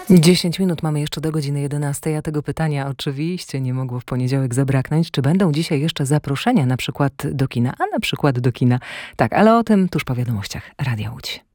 10 minut mamy jeszcze do godziny 11, a tego pytania oczywiście nie mogło w poniedziałek zabraknąć. Czy będą dzisiaj jeszcze zaproszenia na przykład do kina, a na przykład do kina? Tak, ale o tym tuż po wiadomościach Radia Łódź.